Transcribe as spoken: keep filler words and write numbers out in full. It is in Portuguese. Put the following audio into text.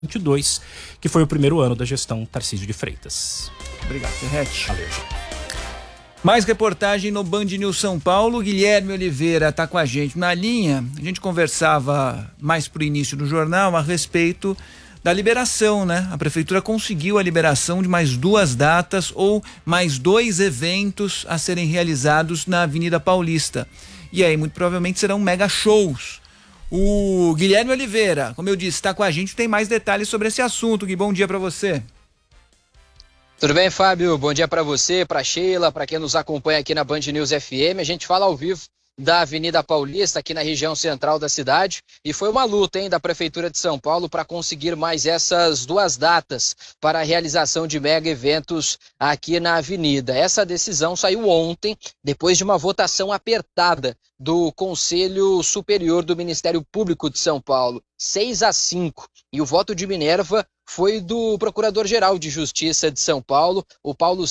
vinte e dois, que foi o primeiro ano da gestão Tarcísio de Freitas. Obrigado, Ferretti. Valeu, gente. Mais reportagem no Band News São Paulo. Guilherme Oliveira está com a gente na linha. A gente conversava mais pro início do jornal a respeito da liberação, né? A prefeitura conseguiu a liberação de mais duas datas ou mais dois eventos a serem realizados na Avenida Paulista. E aí, muito provavelmente, serão mega shows. O Guilherme Oliveira, como eu disse, está com a gente, tem mais detalhes sobre esse assunto. Gui, bom dia para você. Tudo bem, Fábio? Bom dia para você, para Sheila, para quem nos acompanha aqui na Band News F M. A gente fala ao vivo da Avenida Paulista, aqui na região central da cidade, e foi uma luta, hein, da Prefeitura de São Paulo para conseguir mais essas duas datas para a realização de mega eventos aqui na avenida. Essa decisão saiu ontem, depois de uma votação apertada do Conselho Superior do Ministério Público de São Paulo, seis a cinco, e o voto de Minerva foi do Procurador-Geral de Justiça de São Paulo, o Paulo